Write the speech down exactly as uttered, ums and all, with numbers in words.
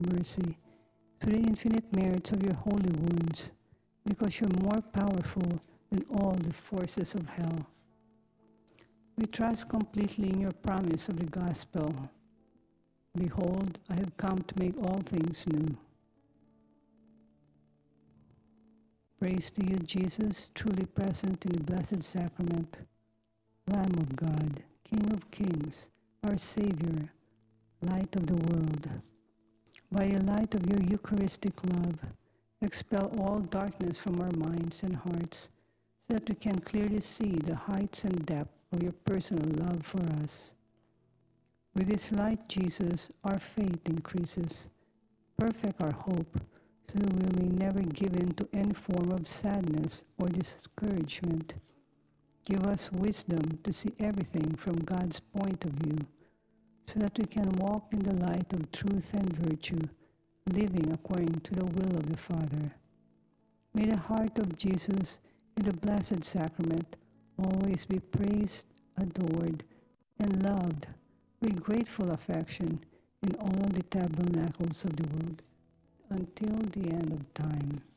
mercy, through the infinite merits of your holy wounds, because you're more powerful than all the forces of hell. We trust completely in your promise of the gospel. Behold, I have come to make all things new. Praise to you, Jesus, truly present in the Blessed Sacrament, Lamb of God, King of kings, our Savior, light of the world. By the light of your Eucharistic love, expel all darkness from our minds and hearts, so that we can clearly see the heights and depth of your personal love for us. With this light, Jesus, our faith increases. Perfect our hope, so that we may never give in to any form of sadness or discouragement. Give us wisdom to see everything from God's point of view, so that we can walk in the light of truth and virtue, living according to the will of the Father. May the heart of Jesus in the Blessed Sacrament always be praised, adored, and loved with grateful affection in all the tabernacles of the world, until the end of time.